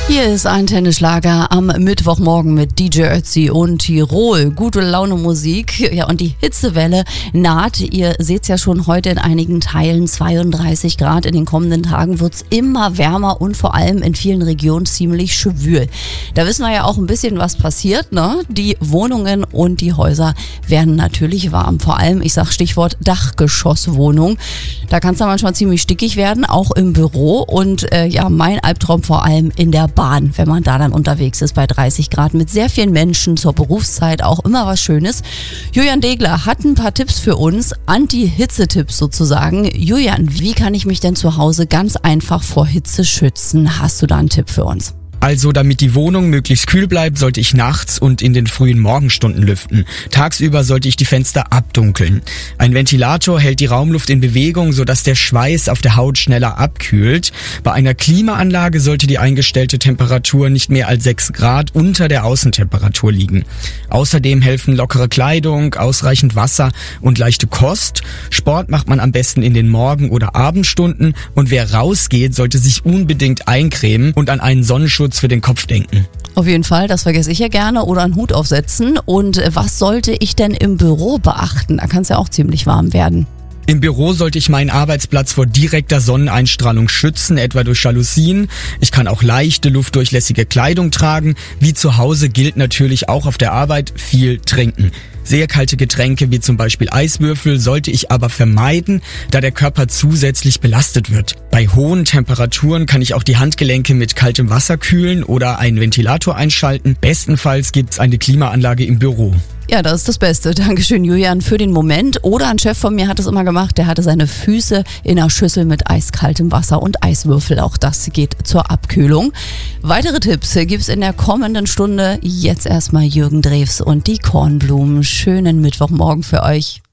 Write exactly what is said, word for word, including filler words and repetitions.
Hier ist ein Tennisschlager am Mittwochmorgen mit D J Ötzi und Tirol. Gute Laune Musik. Ja, und die Hitzewelle naht. Ihr seht's ja schon heute in einigen Teilen zweiunddreißig Grad. In den kommenden Tagen wird's immer wärmer und vor allem in vielen Regionen ziemlich schwül. Da wissen wir ja auch ein bisschen, was passiert, ne? Die Wohnungen und die Häuser werden natürlich warm. Vor allem, ich sag Stichwort Dachgeschosswohnung. Da kann's dann manchmal ziemlich stickig werden, auch im Büro. Und äh, ja, mein Albtraum vor allem in der Bahn, wenn man da dann unterwegs ist bei dreißig Grad mit sehr vielen Menschen zur Berufszeit, auch immer was Schönes. Julian Degler hat ein paar Tipps für uns, Anti-Hitze-Tipps sozusagen. Julian, wie kann ich mich denn zu Hause ganz einfach vor Hitze schützen? Hast du da einen Tipp für uns? Also damit die Wohnung möglichst kühl bleibt, sollte ich nachts und in den frühen Morgenstunden lüften. Tagsüber sollte ich die Fenster abdunkeln. Ein Ventilator hält die Raumluft in Bewegung, sodass der Schweiß auf der Haut schneller abkühlt. Bei einer Klimaanlage sollte die eingestellte Temperatur nicht mehr als sechs Grad unter der Außentemperatur liegen. Außerdem helfen lockere Kleidung, ausreichend Wasser und leichte Kost. Sport macht man am besten in den Morgen- oder Abendstunden und wer rausgeht, sollte sich unbedingt eincremen und an einen Sonnenschutz für den Kopf denken. Auf jeden Fall, das vergesse ich ja gerne, oder einen Hut aufsetzen. Und was sollte ich denn im Büro beachten? Da kann es ja auch ziemlich warm werden. Im Büro sollte ich meinen Arbeitsplatz vor direkter Sonneneinstrahlung schützen, etwa durch Jalousien. Ich kann auch leichte, luftdurchlässige Kleidung tragen. Wie zu Hause gilt natürlich auch auf der Arbeit viel trinken. Sehr kalte Getränke wie zum Beispiel Eiswürfel sollte ich aber vermeiden, da der Körper zusätzlich belastet wird. Bei hohen Temperaturen kann ich auch die Handgelenke mit kaltem Wasser kühlen oder einen Ventilator einschalten. Bestenfalls gibt's eine Klimaanlage im Büro. Ja, das ist das Beste. Dankeschön, Julian, für den Moment. Oder ein Chef von mir hat es immer gemacht, der hatte seine Füße in einer Schüssel mit eiskaltem Wasser und Eiswürfel. Auch das geht zur Abkühlung. Weitere Tipps gibt's in der kommenden Stunde. Jetzt erstmal Jürgen Drews und die Kornblumen. Schönen Mittwochmorgen für euch.